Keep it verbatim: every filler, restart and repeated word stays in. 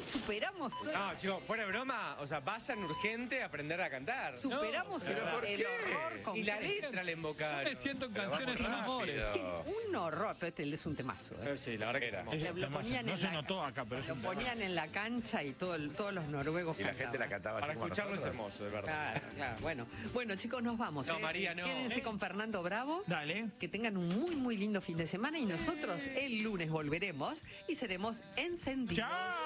superamos todo. No, chicos, fuera de broma, o sea, vayan urgente a aprender a cantar. Superamos No, el, ¿pero por el qué? horror con Y la letra le invocaron. Yo me siento en Pero canciones vamos en amores. rápido. Un horror, pero este es un temazo. ¿eh? Pero sí, la verdad que Era. es Es Lo un temazo. ponían No en se la- notó acá, pero es Lo un tema. ponían en la cancha y todo el- todos los noruegos Y la gente la cantaban. cantaba Para así como escucharlo es nosotros. hermoso, de verdad. Claro, claro. Bueno, bueno, chicos, nos vamos. No, ¿eh? María, no. Quédense ¿Eh? con Fernando Bravo. Dale. Que tengan un muy, muy lindo fin de semana y nosotros el lunes volveremos y seremos encendidos. ¡Chao!